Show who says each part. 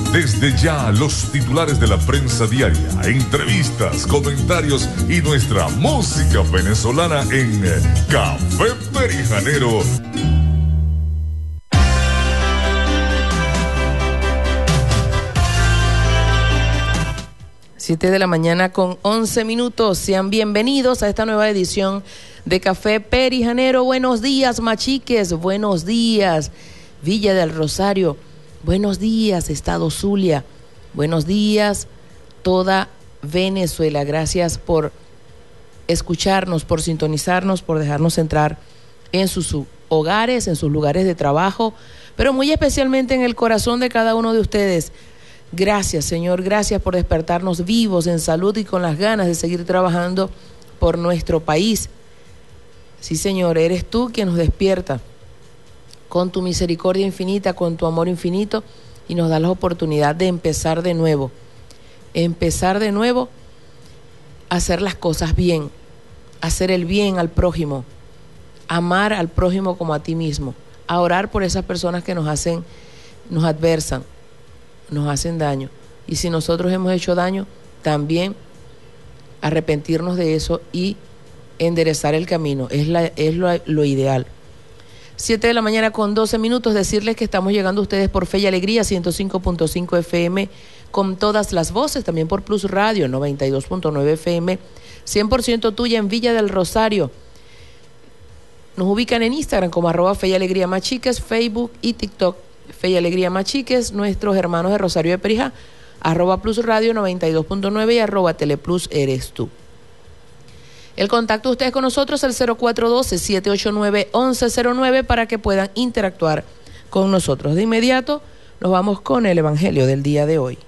Speaker 1: Desde ya, los titulares de la prensa diaria, entrevistas, comentarios y nuestra música venezolana en Café Perijanero.
Speaker 2: Siete de la mañana con 11 minutos. Sean bienvenidos a esta nueva edición de Café Perijanero. Buenos días, Machiques. Buenos días, Villa del Rosario. Buenos días, Estado Zulia. Buenos días, toda Venezuela. Gracias por escucharnos, por sintonizarnos, por dejarnos entrar en sus hogares, en sus lugares de trabajo, pero muy especialmente en el corazón de cada uno de ustedes. Gracias, Señor, gracias por despertarnos vivos, en salud y con las ganas de seguir trabajando por nuestro país. Sí, Señor, eres tú quien nos despierta con tu misericordia infinita, con tu amor infinito, y nos da la oportunidad de empezar de nuevo, hacer las cosas bien, hacer el bien al prójimo, amar al prójimo como a ti mismo, a orar por esas personas que nos adversan, nos hacen daño, y si nosotros hemos hecho daño, también arrepentirnos de eso y enderezar el camino, es lo ideal. 7 de la mañana con 12 minutos, decirles que estamos llegando a ustedes por Fe y Alegría, 105.5 FM, con todas las voces, también por Plus Radio, 92.9 FM, 100% tuya en Villa del Rosario. Nos ubican en Instagram como @Fe y Alegría Machiques, Facebook y TikTok, Fe y Alegría Machiques, nuestros hermanos de Rosario de Perijá, @Plus Radio 92.9 y @Teleplus eres tú. El contacto de ustedes con nosotros es el 0412-789-1109 para que puedan interactuar con nosotros. De inmediato nos vamos con el Evangelio del día de hoy.